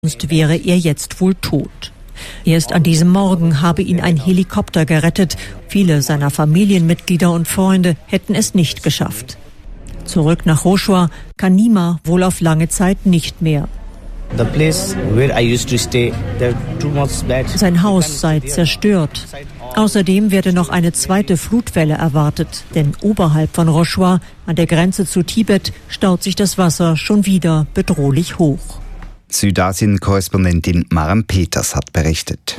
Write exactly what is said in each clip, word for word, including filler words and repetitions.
sonst wäre er jetzt wohl tot. Erst an diesem Morgen habe ihn ein Helikopter gerettet. Viele seiner Familienmitglieder und Freunde hätten es nicht geschafft. Zurück nach Rojava kann Nima wohl auf lange Zeit nicht mehr. Sein Haus sei zerstört. Außerdem werde noch eine zweite Flutwelle erwartet, denn oberhalb von Rojava, an der Grenze zu Tibet, staut sich das Wasser schon wieder bedrohlich hoch. Südasien-Korrespondentin Maren Peters hat berichtet.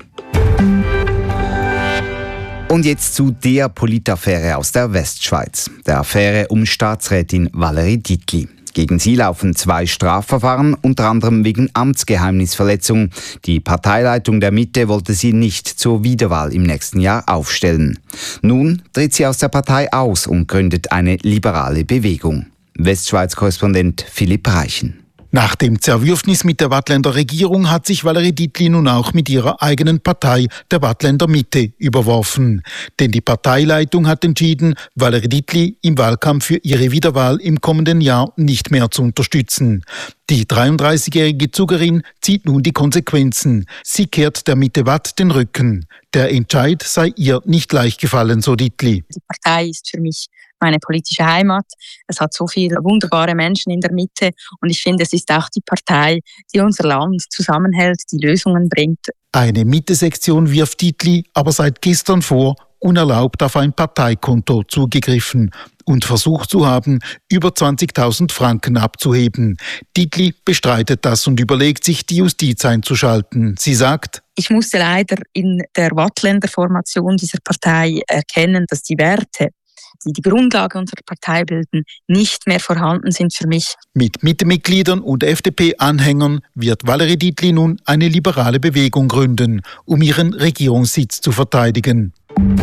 Und jetzt zu der Politaffäre aus der Westschweiz, der Affäre um Staatsrätin Valérie Dietli. Gegen sie laufen zwei Strafverfahren, unter anderem wegen Amtsgeheimnisverletzung. Die Parteileitung der Mitte wollte sie nicht zur Wiederwahl im nächsten Jahr aufstellen. Nun tritt sie aus der Partei aus und gründet eine liberale Bewegung. Westschweiz-Korrespondent Philipp Reichen. Nach dem Zerwürfnis mit der Waadtländer Regierung hat sich Valérie Dietli nun auch mit ihrer eigenen Partei, der Waadtländer Mitte, überworfen. Denn die Parteileitung hat entschieden, Valérie Dietli im Wahlkampf für ihre Wiederwahl im kommenden Jahr nicht mehr zu unterstützen. Die dreiunddreißigjährige Zugerin zieht nun die Konsequenzen. Sie kehrt der Mitte Watt den Rücken. Der Entscheid sei ihr nicht leicht gefallen, so Dietli. Die Partei ist für mich meine politische Heimat. Es hat so viele wunderbare Menschen in der Mitte und ich finde, es ist auch die Partei, die unser Land zusammenhält, die Lösungen bringt. Eine Mitte-Sektion wirft Dietli aber seit gestern vor, unerlaubt auf ein Parteikonto zugegriffen und versucht zu haben, über zwanzigtausend Franken abzuheben. Dietli bestreitet das und überlegt sich, die Justiz einzuschalten. Sie sagt: Ich musste leider in der Waadtländer Formation dieser Partei erkennen, dass die Werte, die die Grundlage unserer Partei bilden, nicht mehr vorhanden sind für mich. Mit Mitte-Mitgliedern und F D P-Anhängern wird Valérie Dietli nun eine liberale Bewegung gründen, um ihren Regierungssitz zu verteidigen.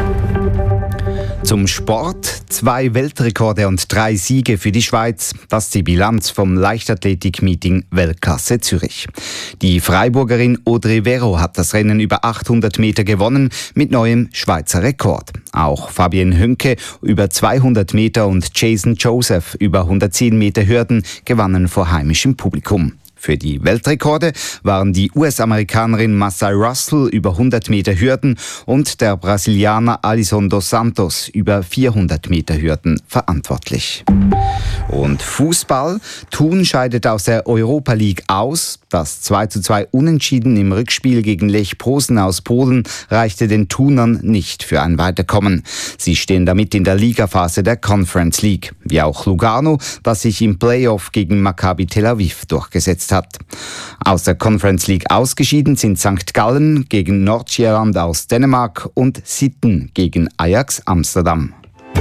Zum Sport: Zwei Weltrekorde und drei Siege für die Schweiz. Das ist die Bilanz vom Leichtathletik-Meeting Weltklasse Zürich. Die Freiburgerin Audrey Vero hat das Rennen über achthundert Meter gewonnen mit neuem Schweizer Rekord. Auch Fabienne Hünke über zweihundert Meter und Jason Joseph über hundertzehn Meter Hürden gewannen vor heimischem Publikum. Für die Weltrekorde waren die U S-Amerikanerin Massai Russell über hundert Meter Hürden und der Brasilianer Alisson dos Santos über vierhundert Meter Hürden verantwortlich. Und Fußball: Thun scheidet aus der Europa League aus. Das zwei zu zwei Unentschieden im Rückspiel gegen Lech Posen aus Polen reichte den Thunern nicht für ein Weiterkommen. Sie stehen damit in der Ligaphase der Conference League, wie auch Lugano, das sich im Playoff gegen Maccabi Tel Aviv durchgesetzt hat. Aus der Conference League ausgeschieden sind Sankt Gallen gegen Nordirland aus Dänemark und Sitten gegen Ajax Amsterdam.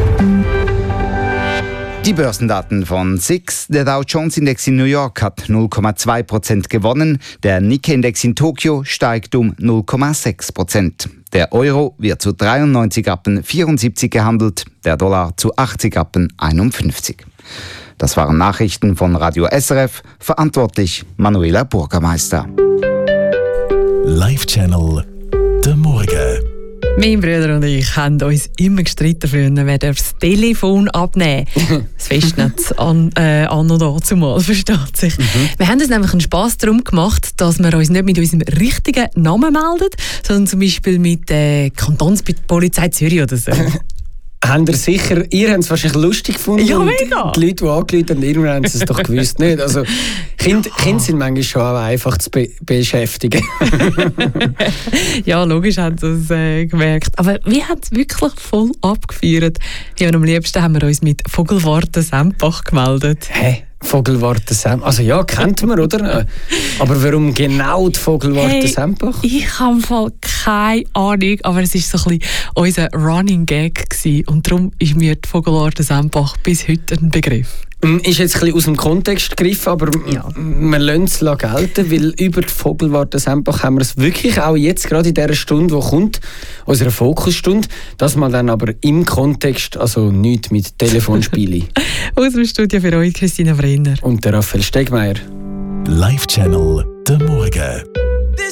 Die Börsendaten von S I X. Der Dow Jones Index in New York hat null Komma zwei Prozent gewonnen. Der Nikkei-Index in Tokio steigt um null Komma sechs Prozent. Der Euro wird zu dreiundneunzig Rappen vierundsiebzig gehandelt, der Dollar zu achtzig Rappen einundfünfzig. Das waren Nachrichten von Radio S R F, verantwortlich Manuela Burgermeister. Live-Channel «Der Morgen». Mein Bruder und ich haben uns immer gestritten früher, wer das Telefon abnehmen darf. Das Festnetz an, äh, an und an zumal, versteht sich. Mhm. Wir haben uns nämlich einen Spass darum gemacht, dass wir uns nicht mit unserem richtigen Namen melden, sondern zum Beispiel mit der äh, Kantonspolizei Zürich oder so. Habt ihr sicher, ihr habt es wahrscheinlich lustig gefunden. Ja, mega. Die Leute, die angerufen haben, irgendwann haben sie es doch gewusst. Nicht? Also, Kinder, ja. Kinder sind manchmal schon auch einfach zu be- beschäftigen. Ja, logisch haben sie es äh, gemerkt. Aber wir haben es wirklich voll abgefeiert. Ja, und am liebsten haben wir uns mit Vogelwarte Sempach gemeldet. Hä? Vogelwarte Sempach? Also ja, kennt man, oder? Aber warum genau die Vogelwarte hey, Sempach? Ich habe voll keine Ahnung, aber es war so ein bisschen unser Running Gag gewesen. Und darum ist mir die Vogelwarte Sempach bis heute ein Begriff. Ist jetzt ein bisschen aus dem Kontext gegriffen, aber ja. Wir lassen es gelten, weil über die Vogelwarte Sempach haben wir es wirklich auch jetzt, gerade in dieser Stunde, die kommt, unserer Fokusstunde, dass man dann aber im Kontext, also nichts mit Telefonspielen. Aus dem Studio für euch Christina Brenner und der Raphael Stegmeier. Live-Channel «Der Morgen».